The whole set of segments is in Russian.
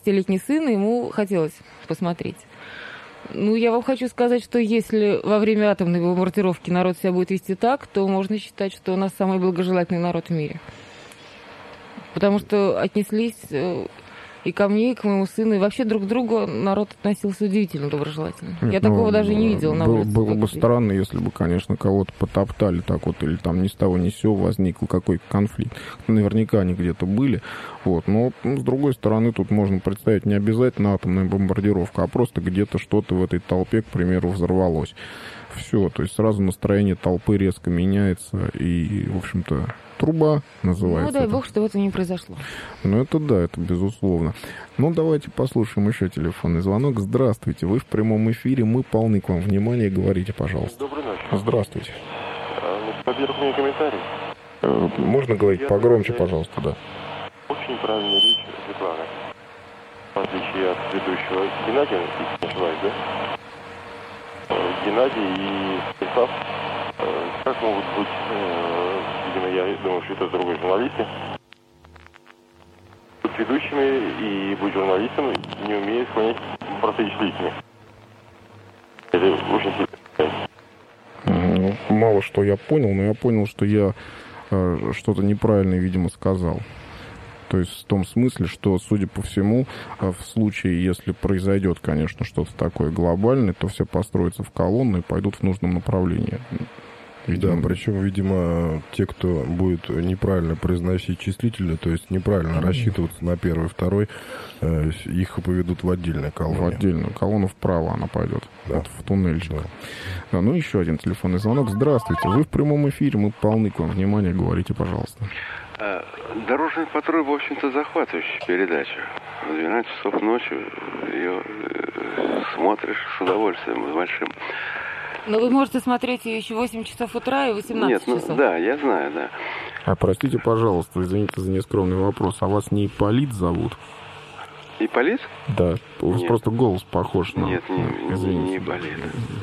10-летний сын, и ему хотелось посмотреть. Ну, я вам хочу сказать, что если во время атомной бомбардировки народ себя будет вести так, то можно считать, что у нас самый благожелательный народ в мире. Потому что отнеслись и ко мне, и к моему сыну, и вообще друг к другу народ относился удивительно доброжелательно. Я такого даже не видела на улице. Было бы странно, если бы, конечно, кого-то потоптали так вот, или там ни с того ни с сего возник какой-то конфликт. Наверняка они где-то были. Вот. Но, с другой стороны, тут можно представить не обязательно атомная бомбардировка, а просто где-то что-то в этой толпе, к примеру, взорвалось. Все, то есть сразу настроение толпы резко меняется, и, в общем-то, труба называется. Ну, дай бог, что этого не произошло. Ну, это да, это безусловно. Ну, давайте послушаем еще телефонный звонок. Здравствуйте, вы в прямом эфире, мы полны к вам внимания, говорите, пожалуйста. Доброй ночи. Здравствуйте. Во-первых, у меня комментарий. Можно говорить погромче, пожалуйста, да. Очень правильная речь Светланы. В отличие от предыдущего Геннадия, если не ошибаюсь, да? Геннадий и Станислав, как могут быть, видимо, я думаю, что это другие журналисты, быть ведущими и быть журналистом, не умея склонять простые. Это очень сильно. Мало что я понял, но я понял, что я что-то неправильное, видимо, сказал. То есть в том смысле, что, судя по всему, в случае, если произойдет, конечно, что-то такое глобальное, то все построятся в колонны и пойдут в нужном направлении. Видимо. Да, причем, видимо, те, кто будет неправильно произносить числительно, то есть неправильно рассчитываться на первый, второй, их поведут в отдельную колонну. В отдельную колонну вправо она пойдет, да. Вот в туннельчик. Да. Да, ну, еще один телефонный звонок. Здравствуйте, вы в прямом эфире, мы полны к вам внимания, говорите, пожалуйста. «Дорожный патруль», в общем-то, захватывающая передача. В 12 часов ночи ее смотришь с удовольствием, с большим. Но вы можете смотреть ее еще 8 часов утра и 18 часов. Ну, да, я знаю, да. А простите, пожалуйста, извините за нескромный вопрос, а вас не Ипполит зовут? Ипполит? Да, у вас просто голос похож на... Нет, не Ипполит.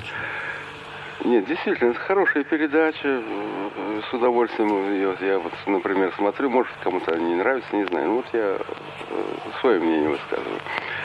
Нет, действительно, это хорошая передача, с удовольствием ее я вот, например, смотрю, может, кому-то не нравится, не знаю, ну вот я свое мнение высказываю.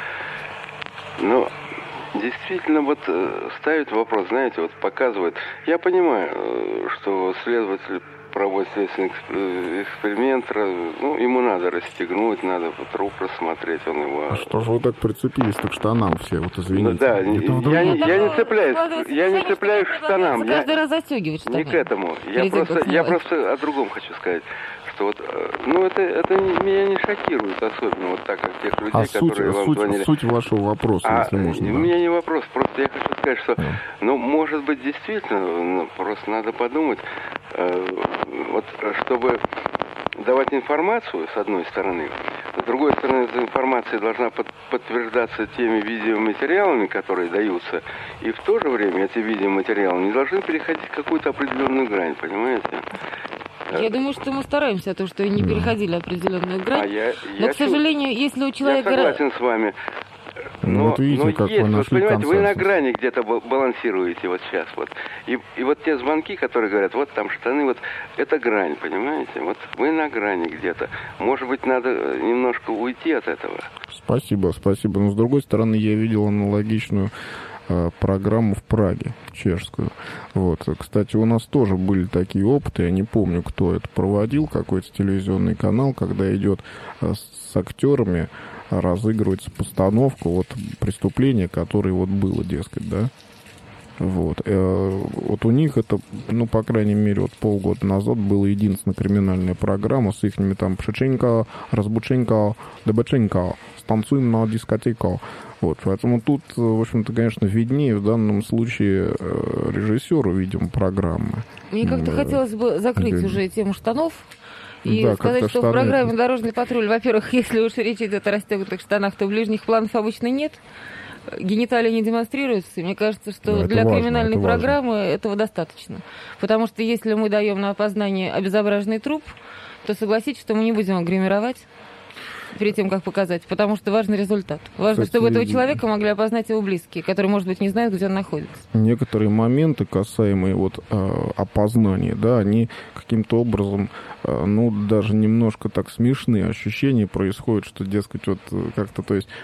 Но действительно вот ставит вопрос, знаете, вот показывает, я понимаю, что следователь проводит следственный эксперимент, ну, ему надо расстегнуть, надо труп рассмотреть, он его... А что же вы так прицепились-то к штанам все, вот извините. Ну, да, я не цепляюсь к штанам. Каждый раз застегивать штаны. Не к этому. Я просто о другом хочу сказать. Что вот, ну, это меня не шокирует особенно, вот так, как тех людей, которые вам звонили. Суть вашего вопроса, если можно. У меня не вопрос, просто я хочу сказать, что, ну, может быть, действительно, просто надо подумать, вот, чтобы давать информацию, с одной стороны, с другой стороны, эта информация должна подтверждаться теми видеоматериалами, которые даются, и в то же время эти видеоматериалы не должны переходить какую-то определенную грань, понимаете? Я думаю, что мы стараемся, то, что не переходили определенную грань. Но, к сожалению, если у человека... Я согласен с вами. Но, вот видите, как есть, вы нашли вот, понимаете, консенсус. Вы на грани где-то балансируете вот сейчас. Вот. И вот те звонки, которые говорят, вот там штаны, вот это грань, понимаете? Вот вы на грани где-то. Может быть, надо немножко уйти от этого. Спасибо. Но, с другой стороны, я видел аналогичную программу в Праге, чешскую. Вот. Кстати, у нас тоже были такие опыты, я не помню, кто это проводил, какой-то телевизионный канал, когда идет с актерами, разыгрывается постановка вот преступления, которое вот было, дескать, да. Вот. Вот у них это, ну, по крайней мере, вот полгода назад была единственная криминальная программа с ихними там Пшиченко, Разбученко, Дебаченко, станцуем на дискотеку. Вот. Поэтому тут, в общем-то, конечно, виднее в данном случае режиссеру, видимо, программы. Мне как-то хотелось бы закрыть уже тему штанов. И да, сказать, что в программе «Дорожный патруль», во-первых, если уж речь идет о расстегнутых штанах, то ближних планов обычно нет. Гениталии не демонстрируются. Мне кажется, что для криминальной программы этого достаточно. Потому что если мы даем на опознание обезображенный труп, то согласитесь, что мы не будем его гримировать перед тем, как показать, потому что важный результат. Важно, кстати, чтобы этого человека могли опознать его близкие, которые, может быть, не знают, где он находится. Некоторые моменты, касаемые вот опознания, да, они каким-то образом, ну, даже немножко так смешные ощущения происходят, что, дескать, вот как-то, то есть